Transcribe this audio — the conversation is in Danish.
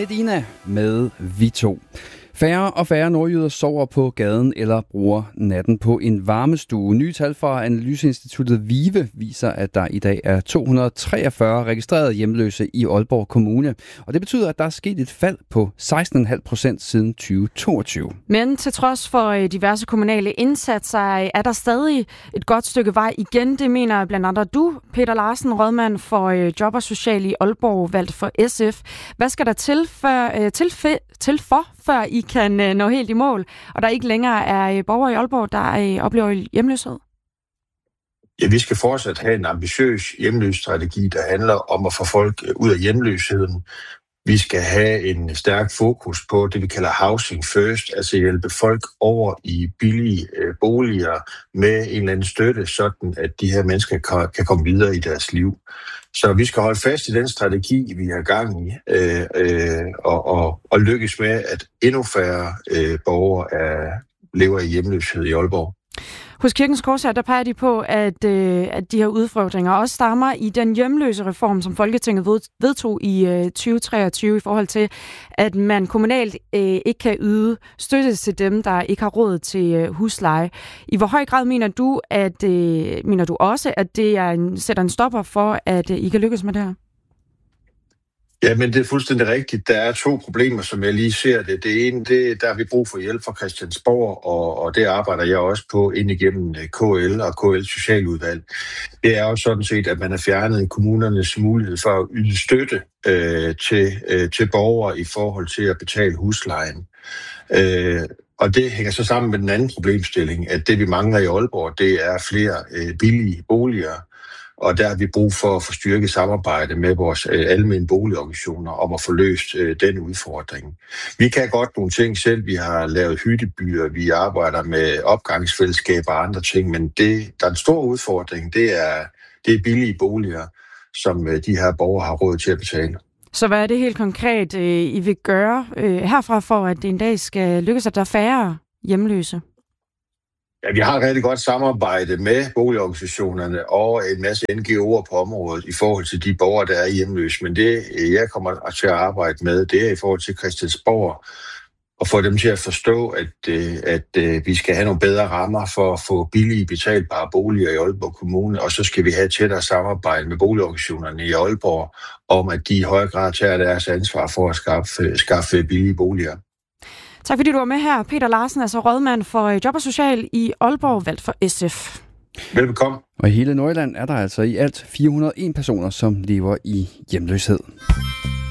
Medina med Vi To. Færre og færre nordjyder sover på gaden eller bruger natten på en varmestue. Nye tal fra analyseinstituttet VIVE viser, at der i dag er 243 registrerede hjemløse i Aalborg Kommune. Og det betyder, at der er sket et fald på 16,5% siden 2022. Men til trods for diverse kommunale indsatser, er der stadig et godt stykke vej igen. Det mener blandt andet du, Peter Larsen, rådmand for Job og Social i Aalborg, valgt for SF. Hvad skal der til før I kan nå helt i mål, og der ikke længere er borgere i Aalborg, der oplever hjemløshed? Ja, vi skal fortsat have en ambitiøs hjemløsestrategi, der handler om at få folk ud af hjemløsheden. Vi skal have en stærk fokus på det, vi kalder housing first, altså hjælpe folk over i billige boliger med en eller anden støtte, sådan at de her mennesker kan komme videre i deres liv. Så vi skal holde fast i den strategi, vi har gang i, og lykkes med, at endnu færre borgere lever i hjemløshed i Aalborg. Hos Kirkens Korshær, der peger de på, at de her udfordringer også stammer i den hjemløse reform, som Folketinget vedtog i 2023 i forhold til, at man kommunalt ikke kan yde støtte til dem, der ikke har råd til husleje. I hvor høj grad mener du også, at det sætter en stopper for, at I kan lykkes med det her? Ja, men det er fuldstændig rigtigt. Der er to problemer, som jeg lige ser det. Det ene, der har vi brug for hjælp fra Christiansborg, og det arbejder jeg også på ind igennem KL og KL Socialudvalg. Det er jo sådan set, at man har fjernet kommunernes mulighed for at yde støtte til borgere i forhold til at betale huslejen. Og det hænger så sammen med den anden problemstilling, at det vi mangler i Aalborg, det er flere billige boliger. Og der har vi brug for at få styrket samarbejde med vores almene boligorganisationer om at få løst den udfordring. Vi kan godt nogle ting selv. Vi har lavet hyttebyer, vi arbejder med opgangsfællesskaber og andre ting, men der er en stor udfordring. Det er billige boliger, som de her borgere har råd til at betale. Så hvad er det helt konkret, I vil gøre herfra for, at det en dag skal lykkes, at der er færre hjemløse? Ja, vi har et rigtig godt samarbejde med boligorganisationerne og en masse NGO'er på området i forhold til de borgere, der er hjemløse. Men det, jeg kommer til at arbejde med, det er i forhold til Christiansborg og få dem til at forstå, at vi skal have nogle bedre rammer for at få billige betalbare boliger i Aalborg Kommune, og så skal vi have et tættere samarbejde med boligorganisationerne i Aalborg om, at de i højere grad tager deres ansvar for at skaffe billige boliger. Tak fordi du var med her. Peter Larsen, altså rådmand for Job og Social i Aalborg, valgt for SF. Velbekomme. Og i hele Nordjylland er der altså i alt 401 personer, som lever i hjemløshed.